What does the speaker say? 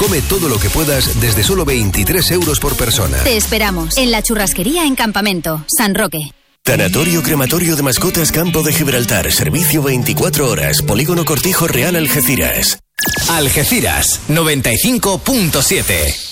Come todo lo que puedas desde solo 23 euros por persona. Te esperamos en la churrasquería en Campamento, San Roque. Tanatorio Crematorio de Mascotas Campo de Gibraltar. Servicio 24 horas. Polígono Cortijo Real Algeciras. Algeciras 95.7.